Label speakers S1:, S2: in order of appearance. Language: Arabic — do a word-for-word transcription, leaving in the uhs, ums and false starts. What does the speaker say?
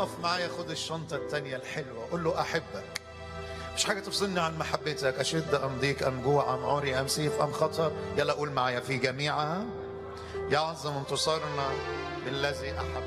S1: اقف معايا، خد الشنطة التانية الحلوة، قول له أحبك، مش حاجة تفصلني عن محبتك، أشد أم ضيق أم جوع أم عري أم سيف أم خطر. يلا قول معايا: في جميعها يعظم انتصارنا بالذي أحب.